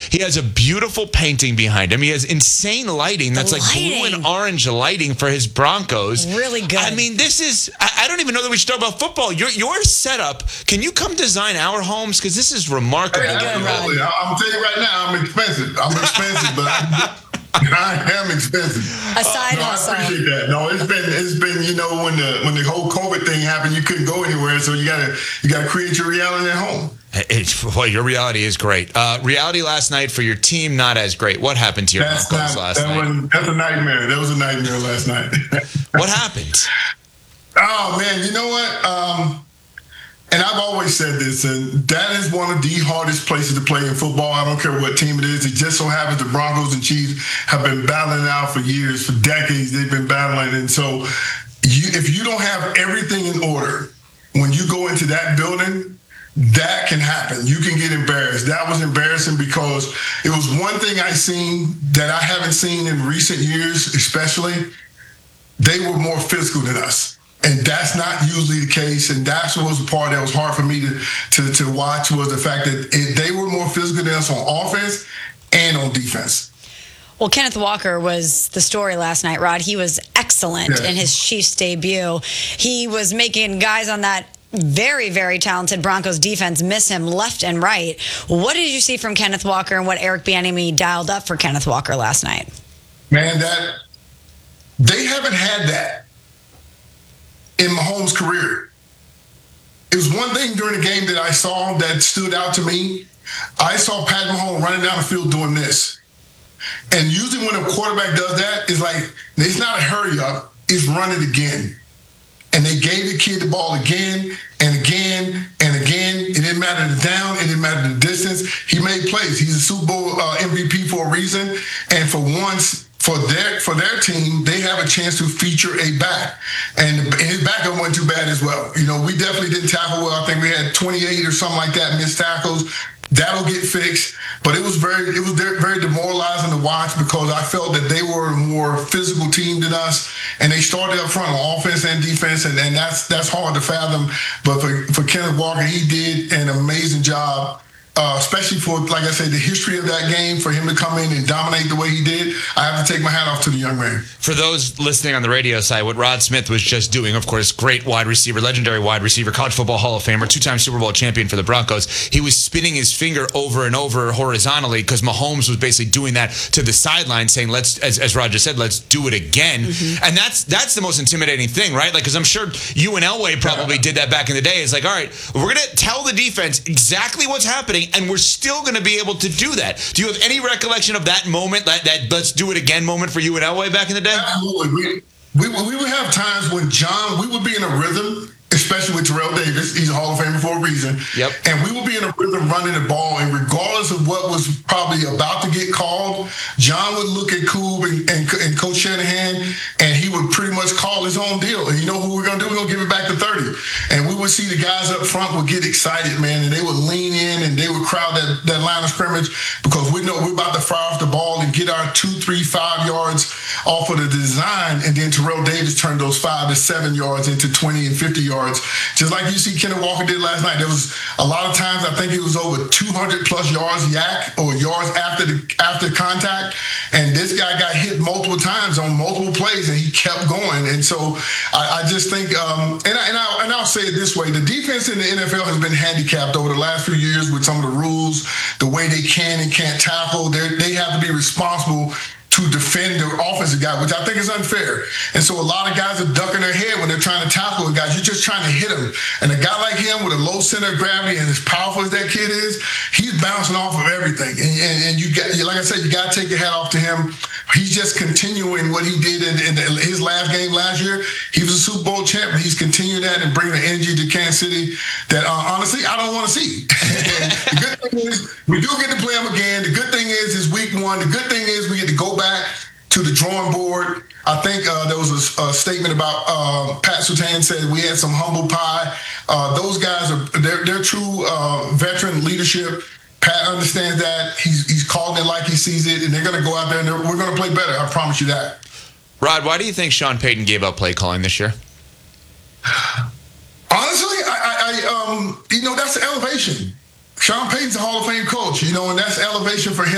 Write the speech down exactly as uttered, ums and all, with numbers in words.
He has a beautiful painting behind him. He has insane lighting that's like blue and orange lighting for his Broncos. Really good. I mean, this is, I, I don't even know that we should talk about football. Your, your setup, can you come design our homes? Because this is remarkable. Hey, absolutely. I'm telling you right now, I'm expensive. I'm expensive, but I, I am expensive. A side uh, no, hustle. I appreciate that. No, it's been, it's been, you know, when the when the whole COVID thing happened, you couldn't go anywhere, so you gotta you gotta create your reality at home. It's, well, your reality is great. Uh, reality last night for your team, not as great. What happened to your That's Broncos not, last that night? Was, that's a nightmare. That was a nightmare last night. What happened? Oh man, you know what? Um, and I've always said this, and that is one of the hardest places to play in football. I don't care what team it is. It just so happens the Broncos and Chiefs have been battling it out for years, for decades. They've been battling, and so you, if you don't have everything in order when you go into that building, that can happen. You can get embarrassed. That was embarrassing because it was one thing I seen that I haven't seen in recent years, especially. They were more physical than us. And that's not usually the case. And that's what was the part that was hard for me to, to, to watch was the fact that it, they were more physical than us on offense and on defense. Well, Kenneth Walker was the story last night, Rod. He was excellent Yeah. in his Chiefs debut. He was making guys on that very, very talented Broncos defense miss him left and right. What did you see from Kenneth Walker and what Eric Bieniemy dialed up for Kenneth Walker last night? Man, that they haven't had that in Mahomes' career. It was one thing during the game that I saw that stood out to me. I saw Pat Mahomes running down the field doing this. And usually when a quarterback does that, it's like, it's not a hurry up, it's run it again. And they gave the kid the ball again and again and again. It didn't matter the down, it didn't matter the distance. He made plays. He's a Super Bowl uh, M V P for a reason. And for once, for their for their team, they have a chance to feature a back. And his backup wasn't too bad as well. You know, we definitely didn't tackle well. I think we had twenty-eight or something like that missed tackles. That'll get fixed. But it was very it was very demoralizing to watch because I felt that they were a more physical team than us. And they started up front on offense and defense, and, and that's that's hard to fathom. But for, for Kenneth Walker, he did an amazing job. Uh, especially for, like I said, the history of that game, for him to come in and dominate the way he did, I have to take my hat off to the young man. For those listening on the radio side, what Rod Smith was just doing, of course, great wide receiver, legendary wide receiver, college football Hall of Famer, two-time Super Bowl champion for the Broncos. He was spinning his finger over and over horizontally because Mahomes was basically doing that to the sideline, saying, "Let's," as, as Rod just said, "let's do it again." Mm-hmm. And that's that's the most intimidating thing, right? Like, because I'm sure you and Elway probably did that back in the day. It's like, all right, we're going to tell the defense exactly what's happening, and we're still going to be able to do that. Do you have any recollection of that moment, that, that let's do it again moment for you and Elway back in the day? Absolutely. We, we, we would have times when John, we would be in a rhythm, especially with Terrell Davis. He's a Hall of Famer for a reason. Yep. And we would be in a rhythm running the ball, and regardless of what was probably about to get called, John would look at Coob and, and, and Coach Shanahan, and he would pretty much call his own deal. And you know what we're going to do? We're going to give it back to thirty. And we would see the guys up front would get excited, man, and they would lean in and they would crowd that, that line of scrimmage because we know we're about to fire off the ball and get our two, three, five yards off of the design, and then Terrell Davis turned those five to seven yards into twenty and fifty yards. Just like you see Kenneth Walker did last night. There was a lot of times I think it was over two hundred plus yards yak or yards after the after contact, and this guy got hit multiple times on multiple plays, and he kept going. And so I, I just think, um, and, I, and, I, and I'll say it this way: the defense in the N F L has been handicapped over the last few years with some of the rules, the way they can and can't tackle. They're, they have to be responsible to defend their offensive guy, which I think is unfair. And so a lot of guys are ducking their head when they're trying to tackle a guy. You're just trying to hit him. And a guy like him with a low center of gravity and as powerful as that kid is, he's bouncing off of everything. And, and, and you got, like I said, you got to take your hat off to him. He's just continuing what he did in, in his last game last year. He was a Super Bowl champ, and he's continuing that and bringing the energy to Kansas City that, uh, honestly, I don't want to see. The good thing is, we do get to play him again. The good thing is, it's week one. The good thing is, we get to go back to the drawing board. I think uh, there was a, a statement about uh, Pat Surtain said we had some humble pie. Uh, those guys are they're, they're true uh, veteran leadership. Pat understands that. He's he's calling it like he sees it, and they're going to go out there and we're going to play better. I promise you that. Rod, why do you think Sean Payton gave up play calling this year? Honestly, I, I, I um, you know, that's the elevation. Sean Payton's a Hall of Fame coach, you know, and that's elevation for him.